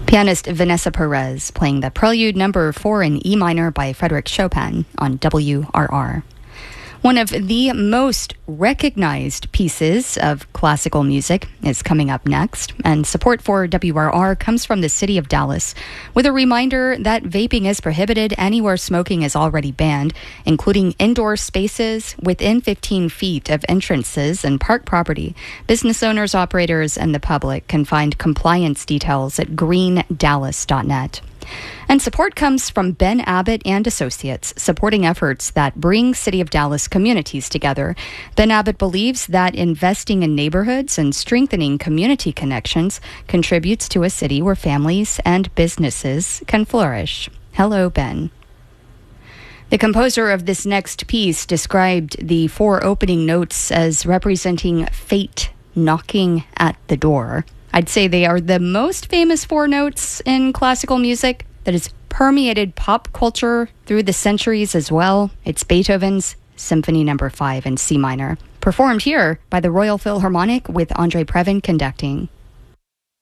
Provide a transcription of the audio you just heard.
Pianist Vanessa Perez playing the Prelude No. 4 in E minor by Frédéric Chopin on WRR. One of the most recognized pieces of classical music is coming up next, and support for WRR comes from the city of Dallas, with a reminder that vaping is prohibited anywhere smoking is already banned, including indoor spaces within 15 feet of entrances and park property. Business owners, operators, and the public can find compliance details at greendallas.net. And support comes from Ben Abbott and Associates, supporting efforts that bring City of Dallas communities together. Ben Abbott believes that investing in neighborhoods and strengthening community connections contributes to a city where families and businesses can flourish. Hello, Ben. The composer of this next piece described the 4 opening notes as representing fate knocking at the door. I'd say they are the most famous 4 notes in classical music that has permeated pop culture through the centuries as well. It's Beethoven's Symphony No. 5 in C minor, performed here by the Royal Philharmonic with Andre Previn conducting.